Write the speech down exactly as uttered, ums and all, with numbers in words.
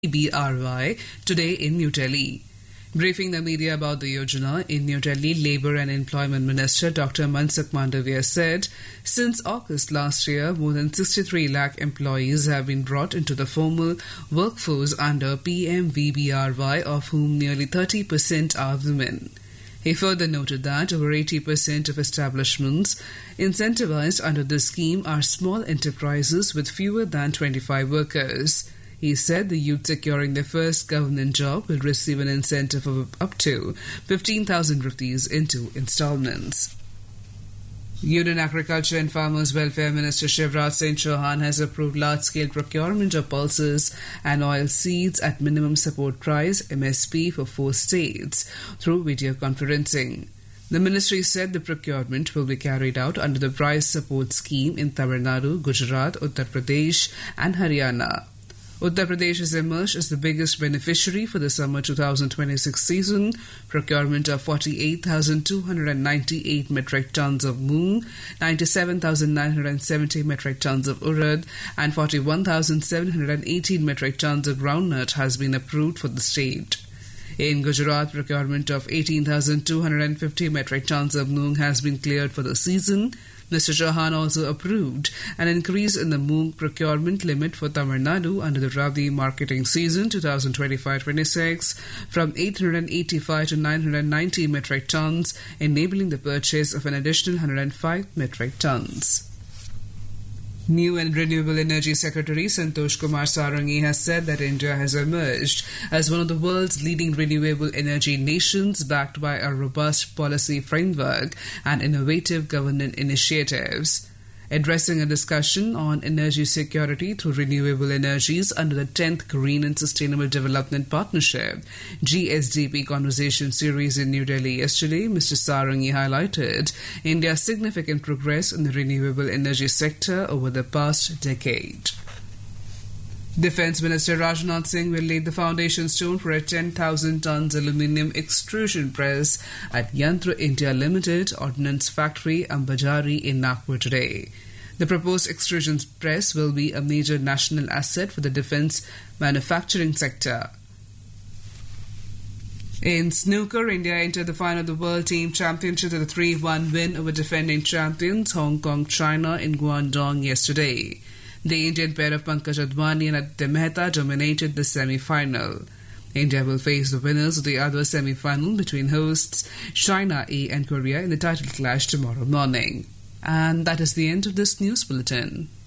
B R Y today in New Delhi. Briefing the media about the Yojana in New Delhi, Labour and Employment Minister Doctor Mansukh Mandavia said, since August last year, more than sixty-three lakh employees have been brought into the formal workforce under P M V B R Y, of whom nearly thirty percent are women. He further noted that over eighty percent of establishments incentivized under this scheme are small enterprises with fewer than twenty-five workers. He said the youth securing their first government job will receive an incentive of up to fifteen thousand rupees into installments. Union Agriculture and Farmers Welfare Minister Shivraj Singh Chauhan has approved large-scale procurement of pulses and oil seeds at minimum support price M S P for four states through video conferencing. The ministry said the procurement will be carried out under the price support scheme in Tamil Nadu, Gujarat, Uttar Pradesh and Haryana. Uttar Pradesh has emerged as the biggest beneficiary for the summer two thousand twenty-six season. Procurement of forty-eight thousand two hundred ninety-eight metric tons of moong, ninety-seven thousand nine hundred seventy metric tons of urad, and forty-one thousand seven hundred eighteen metric tons of groundnut has been approved for the state. In Gujarat, procurement of eighteen thousand two hundred fifty metric tons of moong has been cleared for the season. Mister Chauhan also approved an increase in the moong procurement limit for Tamil Nadu under the Rabi marketing season twenty twenty-five twenty-six from eight hundred eighty-five to nine hundred ninety metric tons, enabling the purchase of an additional one hundred five metric tons. New and Renewable Energy Secretary Santosh Kumar Sarangi has said that India has emerged as one of the world's leading renewable energy nations, backed by a robust policy framework and innovative governance initiatives. Addressing a discussion on energy security through renewable energies under the tenth Green and Sustainable Development Partnership G S D P Conversation Series in New Delhi yesterday, Mister Sarangi highlighted India's significant progress in the renewable energy sector over the past decade. Defence Minister Rajnath Singh will lay the foundation stone for a ten thousand tons aluminium extrusion press at Yantra India Limited Ordnance Factory, Ambajari in Nagpur today. The proposed extrusion press will be a major national asset for the defence manufacturing sector. In snooker, India entered the final of the World Team Championship with a three one win over defending champions Hong Kong China in Guangdong yesterday. The Indian pair of Pankaj Advani and Aditya Mehta dominated the semi-final. India will face the winners of the other semi-final between hosts China A and Korea in the title clash tomorrow morning. And that is the end of this news bulletin.